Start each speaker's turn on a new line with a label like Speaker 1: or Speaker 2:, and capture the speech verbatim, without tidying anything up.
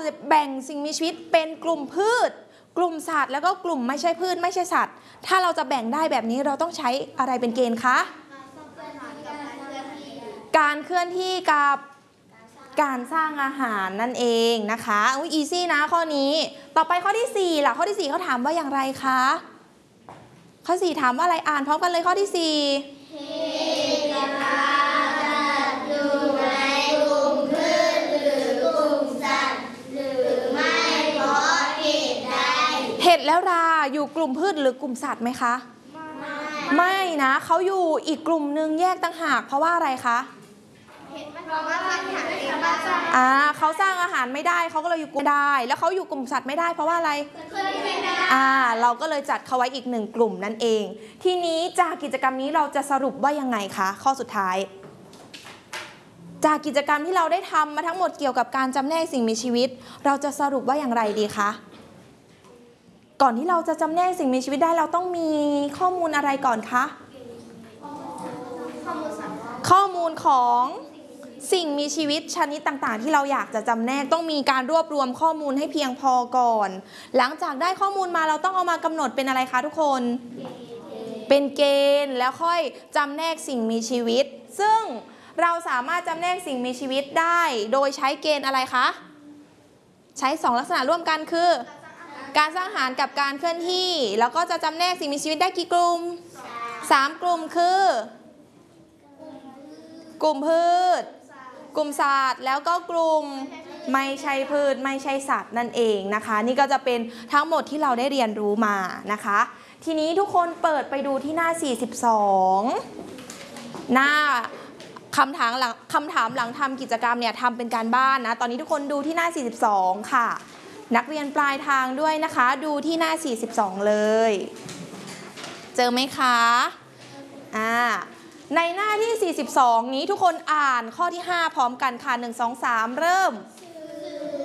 Speaker 1: แบ่งสิ่งมีชีวิตเป็นกลุ่มพืชกลุ่มสัตว์แล้วก็กลุ่มไม่ใช่พืชไม่ใช่สัตว์ถ้าเราจะแบ่งได้แบบนี้เราต้องใช้อะไรเป็นเกณฑ์คะการเคลื่อนที่กับการสร้างอาหารนั่นเองนะคะอุ้ยอีซี่นะข้อนี้ต่อไปข้อที่สี่ล่ะข้อที่สี่เขาถามว่าอย่างไรคะข้อสี่ถามว่าอะไรอ่านพร้อมกันเลยข้อที่สี่เห็ดแล้วราอยู่กลุ่มพืชหรือกลุ่มสัตว์ไหมคะไม่ไม่นะเขาอยู่อีกกลุ่มนึงแยกต่างหากเพราะว่าอะไรคะอ่าเขาสร้างอาหารไม่ได้เขาก็เลยอยู่กลุ่มได้แล้วเขาอยู่กลุ่มสัตว์ไม่ได้เพราะว่าอะไรอ่าเราก็เลยจัดเขาไว้อีกหนึ่งกลุ่มนั่นเองทีนี้จากกิจกรรมนี้เราจะสรุปว่ายังไงคะข้อสุดท้ายจากกิจกรรมที่เราได้ทำมาทั้งหมดเกี่ยวกับการจำแนกสิ่งมีชีวิตเราจะสรุปว่าอย่างไรดีคะก่อนที่เราจะจำแนกสิ่งมีชีวิตได้เราต้องมีข้อมูลอะไรก่อนคะข้อมูลของสิ่งมีชีวิตชนิดต่างๆที่เราอยากจะจำแนกต้องมีการรวบรวมข้อมูลให้เพียงพอก่อนหลังจากได้ข้อมูลมาเราต้องเอามากำหนดเป็นอะไรคะทุกคนเป็นเกณฑ์แล้วค่อยจำแนกสิ่งมีชีวิตซึ่งเราสามารถจำแนกสิ่งมีชีวิตได้โดยใช้เกณฑ์อะไรคะใช้สองลักษณะร่วมกันคือการสร้างอาหารกับการเคลื่อนที่แล้วก็จะจำแนกสิ่งมีชีวิตได้กี่กลุ่มสามกลุ่มคือกลุ่มพืชกลุ่มสัตว์แล้วก็กลุ่มไม่ใช่พืชไม่ใช่สัตว์นั่นเองนะคะนี่ก็จะเป็นทั้งหมดที่เราได้เรียนรู้มานะคะทีนี้ทุกคนเปิดไปดูที่หน้าสี่สิบสองหน้าคำถามหลังคำถามหลังทำกิจกรรมเนี่ยทำเป็นการบ้านนะตอนนี้ทุกคนดูที่หน้าสี่สิบสองค่ะนักเรียนปลายทางด้วยนะคะดูที่หน้าสี่สิบสองเลยเจอไหมคะอ่าในหน้าที่สี่สิบสองนี้ทุกคนอ่านข้อที่ห้าพร้อมกันค่ะหนึ่ง สอง สามเริ่ม